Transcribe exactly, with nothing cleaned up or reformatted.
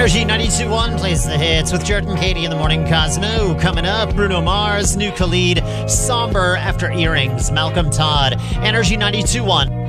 Energy ninety-two point one plays the hits with Jared and Katie in the morning. Cosmo coming up. Bruno Mars, new Khalid, Somber after Earrings, Malcolm Todd. Energy ninety-two point one.